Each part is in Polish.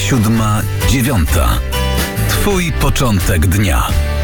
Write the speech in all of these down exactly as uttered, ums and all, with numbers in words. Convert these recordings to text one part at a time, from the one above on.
Siódma, dziewiąta. Twój początek dnia.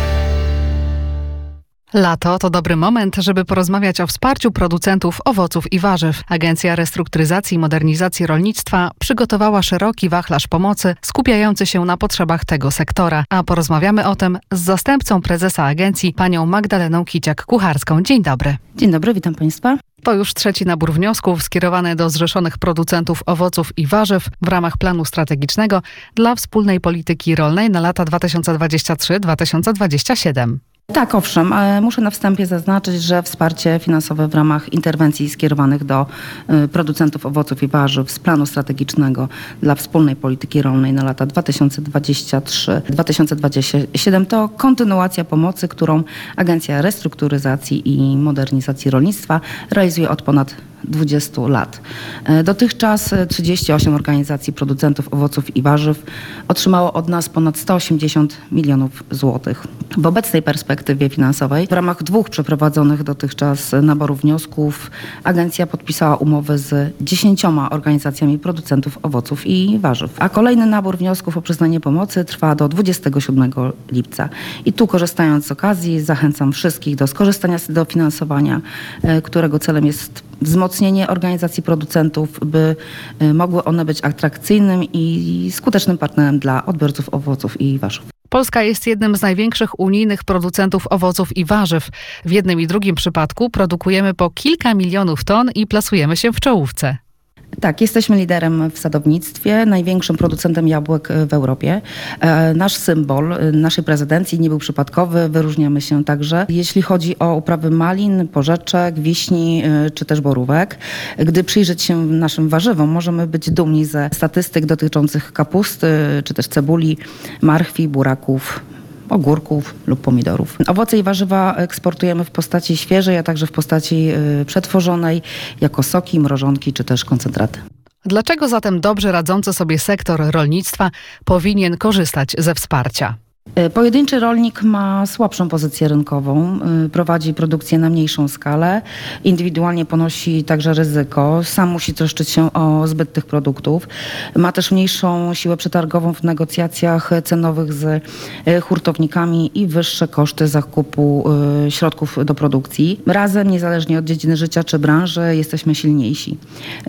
Lato to dobry moment, żeby porozmawiać o wsparciu producentów owoców i warzyw. Agencja Restrukturyzacji i Modernizacji Rolnictwa przygotowała szeroki wachlarz pomocy skupiający się na potrzebach tego sektora. A porozmawiamy o tym z zastępcą prezesa agencji, panią Magdaleną Kiciak-Kucharską. Dzień dobry. Dzień dobry, witam Państwa. To już trzeci nabór wniosków skierowany do zrzeszonych producentów owoców i warzyw w ramach planu strategicznego dla wspólnej polityki rolnej na lata dwa tysiące dwudziesty trzeci do dwa tysiące dwudziestego siódmego. Tak, owszem, ale muszę na wstępie zaznaczyć, że wsparcie finansowe w ramach interwencji skierowanych do producentów owoców i warzyw z planu strategicznego dla wspólnej polityki rolnej na lata dwa tysiące dwudziesty trzeci do dwa tysiące dwudziestego siódmego to kontynuacja pomocy, którą Agencja Restrukturyzacji i Modernizacji Rolnictwa realizuje od ponad dwudziestu lat. Dotychczas trzydzieści osiem organizacji producentów owoców i warzyw otrzymało od nas ponad sto osiemdziesiąt milionów złotych. W obecnej perspektywie finansowej w ramach dwóch przeprowadzonych dotychczas naborów wniosków agencja podpisała umowy z dziesięcioma organizacjami producentów owoców i warzyw. A kolejny nabór wniosków o przyznanie pomocy trwa do dwudziestego siódmego lipca. I tu, korzystając z okazji, zachęcam wszystkich do skorzystania z dofinansowania, którego celem jest wzmocnienie organizacji producentów, by mogły one być atrakcyjnym i skutecznym partnerem dla odbiorców owoców i warzyw. Polska jest jednym z największych unijnych producentów owoców i warzyw. W jednym i drugim przypadku produkujemy po kilka milionów ton i plasujemy się w czołówce. Tak, jesteśmy liderem w sadownictwie, największym producentem jabłek w Europie. Nasz symbol naszej prezydencji nie był przypadkowy, wyróżniamy się także, jeśli chodzi o uprawy malin, porzeczek, wiśni czy też borówek. Gdy przyjrzeć się naszym warzywom, możemy być dumni ze statystyk dotyczących kapusty czy też cebuli, marchwi, buraków, ogórków lub pomidorów. Owoce i warzywa eksportujemy w postaci świeżej, a także w postaci przetworzonej, jako soki, mrożonki czy też koncentraty. Dlaczego zatem dobrze radzący sobie sektor rolnictwa powinien korzystać ze wsparcia? Pojedynczy rolnik ma słabszą pozycję rynkową, prowadzi produkcję na mniejszą skalę, indywidualnie ponosi także ryzyko, sam musi troszczyć się o zbyt tych produktów, ma też mniejszą siłę przetargową w negocjacjach cenowych z hurtownikami i wyższe koszty zakupu środków do produkcji. Razem, niezależnie od dziedziny życia czy branży, jesteśmy silniejsi,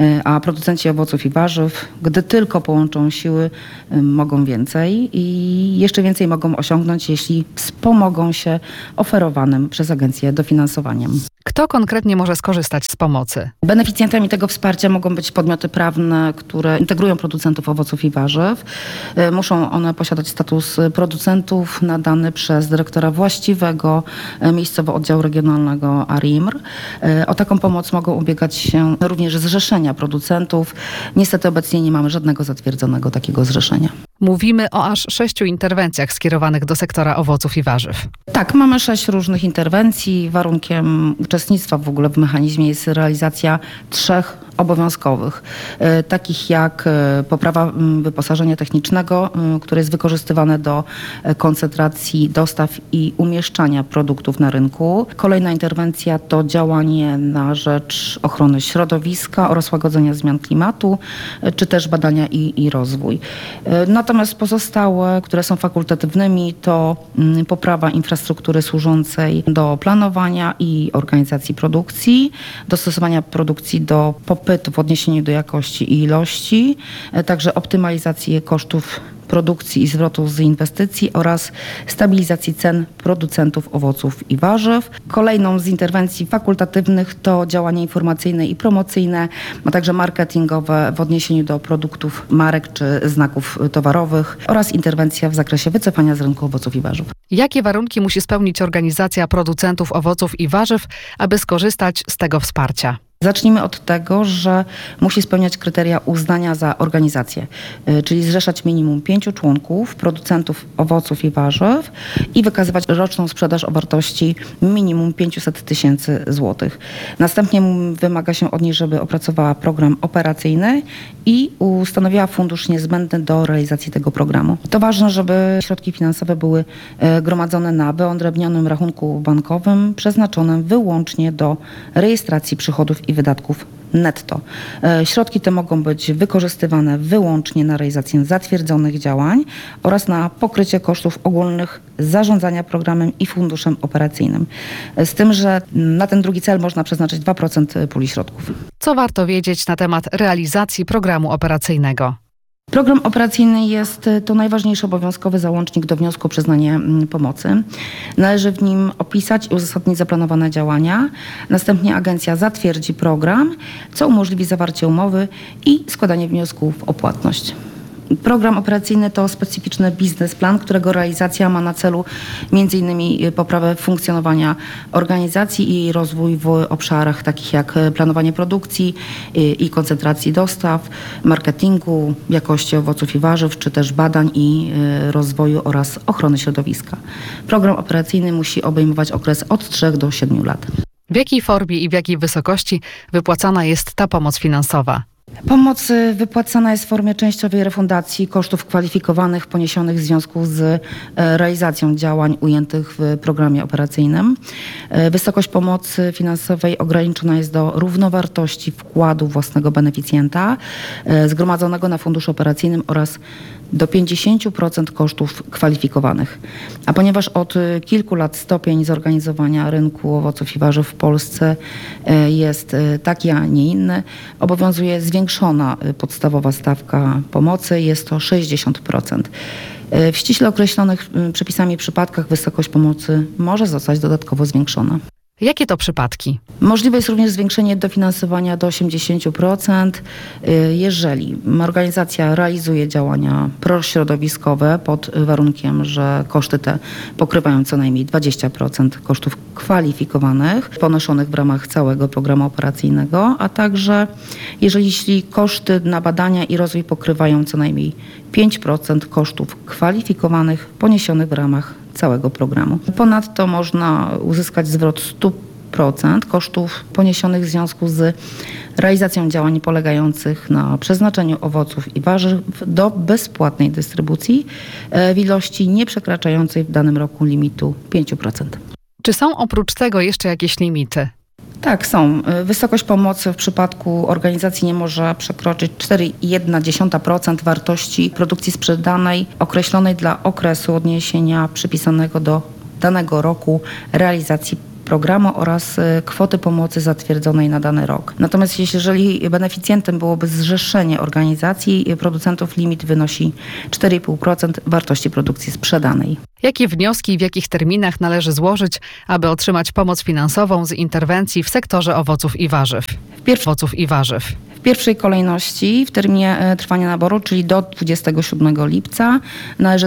a producenci owoców i warzyw, gdy tylko połączą siły, mogą więcej i jeszcze więcej mogą osiągnąć, jeśli wspomogą się oferowanym przez agencję dofinansowaniem. Kto konkretnie może skorzystać z pomocy? Beneficjentami tego wsparcia mogą być podmioty prawne, które integrują producentów owoców i warzyw. Muszą one posiadać status producentów nadany przez dyrektora właściwego miejscowo oddziału regionalnego A R I M R. O taką pomoc mogą ubiegać się również zrzeszenia producentów. Niestety obecnie nie mamy żadnego zatwierdzonego takiego zrzeszenia. Mówimy o aż sześciu interwencjach skierowanych do sektora owoców i warzyw. Tak, mamy sześć różnych interwencji. Warunkiem uczestnictwa w ogóle w mechanizmie jest realizacja trzech obowiązkowych, takich jak poprawa wyposażenia technicznego, które jest wykorzystywane do koncentracji dostaw i umieszczania produktów na rynku. Kolejna interwencja to działanie na rzecz ochrony środowiska oraz łagodzenia zmian klimatu, czy też badania i, i rozwój. Natomiast pozostałe, które są fakultatywnymi, to poprawa infrastruktury służącej do planowania i organizacji produkcji, dostosowania produkcji do popytu w odniesieniu do jakości i ilości, także optymalizacji kosztów produkcji i zwrotów z inwestycji oraz stabilizacji cen producentów owoców i warzyw. Kolejną z interwencji fakultatywnych to działania informacyjne i promocyjne, a także marketingowe w odniesieniu do produktów, marek czy znaków towarowych oraz interwencja w zakresie wycofania z rynku owoców i warzyw. Jakie warunki musi spełnić organizacja producentów owoców i warzyw, aby skorzystać z tego wsparcia? Zacznijmy od tego, że musi spełniać kryteria uznania za organizację, czyli zrzeszać minimum pięciu członków, producentów owoców i warzyw i wykazywać roczną sprzedaż o wartości minimum pięćset tysięcy złotych. Następnie wymaga się od niej, żeby opracowała program operacyjny i ustanowiła fundusz niezbędny do realizacji tego programu. To ważne, żeby środki finansowe były gromadzone na wyodrębnionym rachunku bankowym przeznaczonym wyłącznie do rejestracji przychodów i wydatków netto. E, Środki te mogą być wykorzystywane wyłącznie na realizację zatwierdzonych działań oraz na pokrycie kosztów ogólnych zarządzania programem i funduszem operacyjnym. E, Z tym, że na ten drugi cel można przeznaczyć dwa procent puli środków. Co warto wiedzieć na temat realizacji programu operacyjnego? Program operacyjny jest to najważniejszy obowiązkowy załącznik do wniosku o przyznanie mm, pomocy. Należy w nim opisać i uzasadnić zaplanowane działania. Następnie agencja zatwierdzi program, co umożliwi zawarcie umowy i składanie wniosków o płatność. Program operacyjny to specyficzny biznesplan, którego realizacja ma na celu między innymi poprawę funkcjonowania organizacji i rozwój w obszarach takich jak planowanie produkcji i koncentracji dostaw, marketingu, jakości owoców i warzyw, czy też badań i rozwoju oraz ochrony środowiska. Program operacyjny musi obejmować okres od trzech do siedmiu lat. W jakiej formie i w jakiej wysokości wypłacana jest ta pomoc finansowa? Pomoc wypłacana jest w formie częściowej refundacji kosztów kwalifikowanych poniesionych w związku z e, realizacją działań ujętych w programie operacyjnym. E, Wysokość pomocy finansowej ograniczona jest do równowartości wkładu własnego beneficjenta e, zgromadzonego na funduszu operacyjnym oraz do pięćdziesiąt procent kosztów kwalifikowanych. A ponieważ od kilku lat stopień zorganizowania rynku owoców i warzyw w Polsce e, jest e, taki, a nie inny, obowiązuje zwiększona e, podstawowa stawka pomocy, jest to sześćdziesiąt procent. E, W ściśle określonych e, przepisami przypadkach wysokość pomocy może zostać dodatkowo zwiększona. Jakie to przypadki? Możliwe jest również zwiększenie dofinansowania do osiemdziesiąt procent, jeżeli organizacja realizuje działania prośrodowiskowe pod warunkiem, że koszty te pokrywają co najmniej dwadzieścia procent kosztów kwalifikowanych ponoszonych w ramach całego programu operacyjnego, a także jeżeli jeśli koszty na badania i rozwój pokrywają co najmniej pięć procent kosztów kwalifikowanych poniesionych w ramach całego programu. Ponadto można uzyskać zwrot sto procent kosztów poniesionych w związku z realizacją działań polegających na przeznaczeniu owoców i warzyw do bezpłatnej dystrybucji w ilości nieprzekraczającej w danym roku limitu pięć procent. Czy są oprócz tego jeszcze jakieś limity? Tak, są. Wysokość pomocy w przypadku organizacji nie może przekroczyć cztery przecinek jedna procent wartości produkcji sprzedanej określonej dla okresu odniesienia przypisanego do danego roku realizacji programu oraz kwoty pomocy zatwierdzonej na dany rok. Natomiast jeżeli beneficjentem byłoby zrzeszenie organizacji producentów, limit wynosi cztery i pół procent wartości produkcji sprzedanej. Jakie wnioski i w jakich terminach należy złożyć, aby otrzymać pomoc finansową z interwencji w sektorze owoców i warzyw? W, pierwszy, Owoców i warzyw. w pierwszej kolejności w terminie trwania naboru, czyli do dwudziestego siódmego lipca, należy